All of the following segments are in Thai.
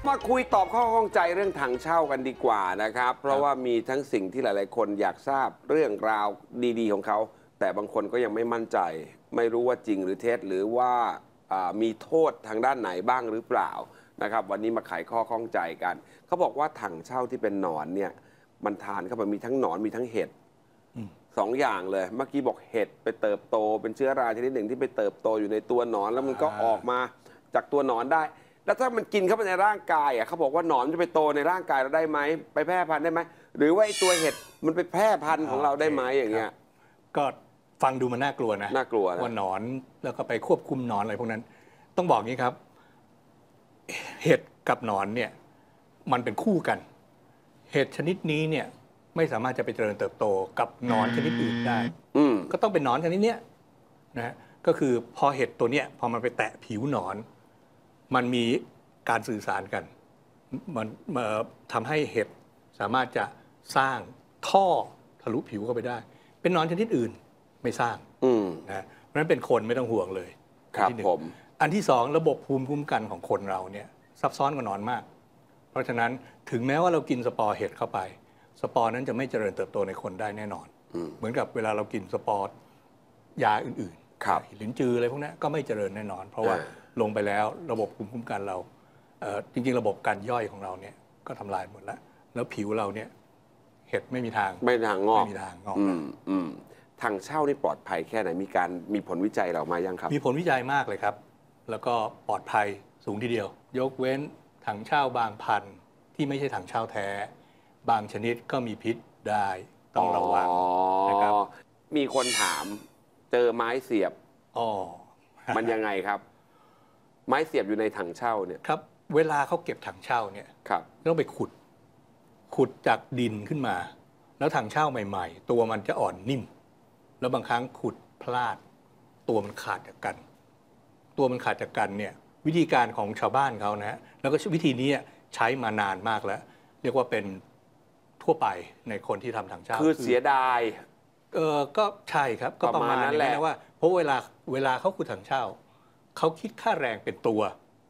มาคุยตอบข้อข้องใจเรื่องถังเช่ากันดีกว่านะครับเพราะว่ามีทั้งสิ่งที่หลายๆคนอยากทราบเรื่องราวดีๆของเขาแต่บางคนก็ยังไม่มั่นใจไม่รู้ว่าจริงหรือเท็จหรือว่ามีโทษทางด้านไหนบ้างหรือเปล่านะครับวันนี้มาไขข้อข้องใจกันเขาบอกว่าถังเช่าที่เป็นหนอนเนี่ยมันทานเข้าไปมีทั้งหนอนมีทั้งเห็ดสองอย่างเลยเมื่อกี้บอกเห็ดไปเติบโตเป็นเชื้อราชนิดหนึ่งที่ไปเติบโตอยู่ในตัวหนอนแล้วมันก็ออกมาจากตัวหนอนได้แล้วถ้ามันกินเข้าไปในร่างกายเขาบอกว่าหนอนจะไปโตในร่างกายเราได้ไหมไปแพร่พันธุ์ได้ไหมหรือว่าไอ้ตัวเห็ดมันไปแพร่พันธุ์ของเราได้ไหมอย่างเงี้ยก็ฟังดูมันน่ากลัวนะน่ากลัวนะว่าหนอนแล้วก็ไปควบคุมหนอนอะไรพวกนั้นต้องบอกงี้ครับเห็ดกับหนอนเนี่ยมันเป็นคู่กันเห็ดชนิดนี้เนี่ยไม่สามารถจะไปเจริญเติบโตกับหนอนชนิดอื่นได้ก็ต้องเป็นหนอนชนิดเนี้ยนะก็คือพอเห็ดตัวเนี้ยพอมันไปแตะผิวหนอนมันมีการสื่อสารกันมันทำให้เห็ดสามารถจะสร้างท่อทะลุผิวเข้าไปได้เป็นหนอนชนิดอื่นไม่สร้างนะเพราะฉะนั้นเป็นคนไม่ต้องห่วงเลยครับผมอันที่สองระบบภูมิคุ้มกันของคนเราเนี่ยซับซ้อนกว่าหนอนมากเพราะฉะนั้นถึงแม้ว่าเรากินสปอร์เห็ดเข้าไปสปอร์นั้นจะไม่เจริญเติบโตในคนได้แน่นอนเหมือนกับเวลาเรากินสปอร์ยาอื่นๆลิ้นจืออะไรพวกนี้ก็ไม่เจริญแน่นอนเพราะว่าลงไปแล้วระบบภูมิคุ้มกันเราจริงๆระบบการย่อยของเราเนี่ยก็ทำลายหมดแล้วผิวเราเนี่ยเห็ดไม่มีทางงอกถังเช่านี่ปลอดภัยแค่ไหนมีผลวิจัยเรามายังครับมีผลวิจัยมากเลยครับแล้วก็ปลอดภัยสูงทีเดียวยกเว้นถังเช่าบางพันธุ์ที่ไม่ใช่ถังเช่าแท้บางชนิดก็มีพิษได้ต้องระวังนะครับมีคนถามเจอไม้เสียบมันยังไงครับไม้เสียบอยู่ในถังเช่าเนี่ยครับเวลาเขาเก็บถังเช่าเนี่ยต้องไปขุดจากดินขึ้นมาแล้วถังเช่าใหม่ๆตัวมันจะอ่อนนิ่มแล้วบางครั้งขุดพลาดตัวมันขาดจากกันเนี่ยวิธีการของชาวบ้านเขานะแล้วก็วิธีนี้ใช้มานานมากแล้วเรียกว่าเป็นทั่วไปในคนที่ทำถังเช่าคือเสียดายก็ใช่ครับก็ประมาณนั้นแหละว่าเพราะเวลาเขาขุดถังเช่าเขาคิดค่าแรงเป็นตัว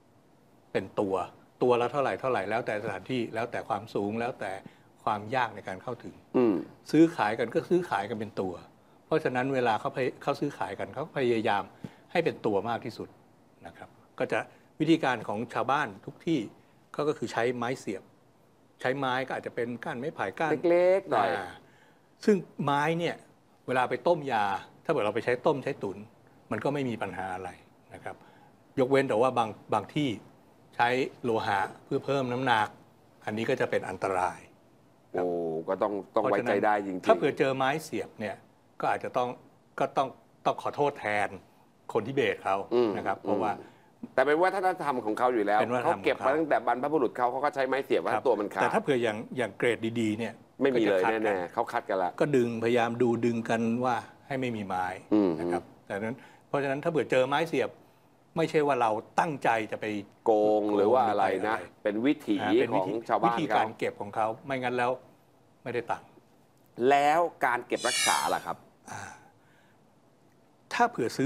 ละเท่าไหร่แล้วแต่สถานที่แล้วแต่ความสูงแล้วแต่ความยากในการเข้าถึงซื้อขายกันก็ซื้อขายกันเป็นตัวเพราะฉะนั้นเวลาเขาซื้อขายกันเขาพยายามให้เป็นตัวมากที่สุดนะครับก็จะวิธีการของชาวบ้านทุกที่ก็คือใช้ไม้เสียบใช้ไม้ก็อาจจะเป็นก้านไม้ไผ่ก้านเล็กๆหน่อยซึ่งไม้เนี่ยเวลาไปต้มยาถ้าเกิดเราไปใช้ต้มใช้ตุ๋นมันก็ไม่มีปัญหาอะไรนะครับยกเว้นแต่ว่าบางที่ใช้โลหะเพื่อเพิ่มน้ำหนักอันนี้ก็จะเป็นอันตรายก็ต้องไว้ใจได้จริงๆถ้าเผื่อเจอไม้เสียบเนี่ยก็อาจจะต้องขอโทษแทนคนที่เบสเขานะครับเพราะว่าแต่เป็นวัฒนธรรมของเขาอยู่แล้วเขาเก็บมาตั้งแต่บรรพบุรุษเขาก็ใช้ไม้เสียบว่าตัวมันขาดแต่ถ้าเผื่ออย่างเกรดดีๆเนี่ยไม่มีเลยแน่ๆเขาคัดกันแล้วก็พยายามดึงกันว่าให้ไม่มีไม้นะครับแต่นั้นเพราะฉะนั้นถ้าเผื่อเจอไม้เสียบไม่ใช่ว่าเราตั้งใจจะไปโกงหรือว่าอะไรนะเป็นวิถีของชาวบ้านวิธีการเก็บของเขาไม่งั้นแล้วไม่ได้ตังค์แล้วการเก็บรักษาล่ะครับถ้าเผื่อซื้อ